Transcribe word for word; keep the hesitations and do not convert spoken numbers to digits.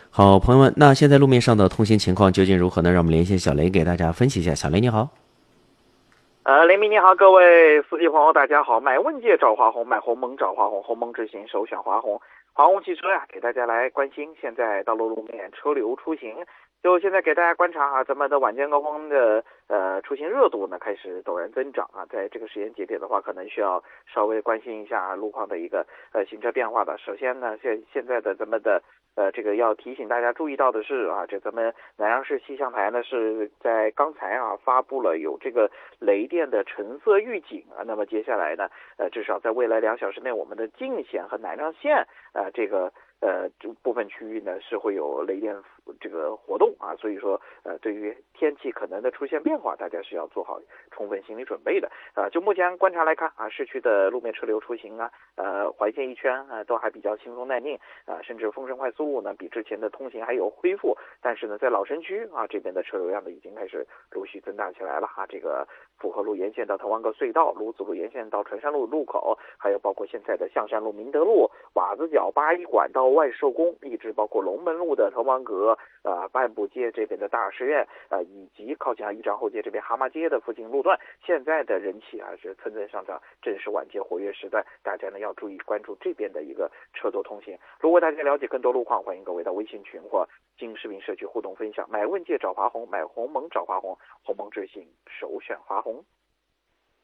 好，朋友们，那现在路面上的通行情况究竟如何呢？让我们连线小雷给大家分析一下。小雷你好。 呃，雷鸣你好，各位司机朋友，大家好。买问界找华虹，买鸿蒙找华虹，鸿蒙之行首选华虹。华虹汽车呀，给大家来关心现在道路路面车流出行。就现在给大家观察啊，咱们的晚间高峰的呃出行热度呢开始陡然增长啊，在这个时间节点的话，可能需要稍微关心一下路况的一个呃行车变化的。首先呢，现现在的咱们的呃，这个要提醒大家注意到的是啊，这咱们南阳市气象台呢是在刚才啊发布了有这个雷电的橙色预警啊。那么接下来呢，呃，至少在未来两小时内，我们的泾县和南昌县啊、呃、这个呃部分区域呢是会有雷电这个活动啊。所以说呃，对于天气可能的出现变化，大家是要做好充分心理准备的啊。就目前观察来看啊，市区的路面车流出行啊，呃，环线一圈啊都还比较轻松耐命啊，甚至丰顺快速路呢比之前的通行还有恢复。但是呢，在老城区啊这边的车流量呢已经开始陆续增大起来了哈。这个府河路沿线到滕王阁隧道、卢子路沿线到纯山路路口，还有包括现在的象山路、明德路、瓦子角、八一馆到万寿宫，一直包括龙门路的滕王阁、呃半步街这边的大师院，呃以及靠近啊豫章后街这边蛤蟆街的附近路段，现在的人气啊是蹭蹭上涨，正是晚间活跃时段，大家呢要注意关注这边的一个车多通行。如果大家了解更多路况，欢迎各位到微信群或经视频社区互动分享。买问界找华虹，买鸿蒙找华虹，鸿蒙之行首选华虹。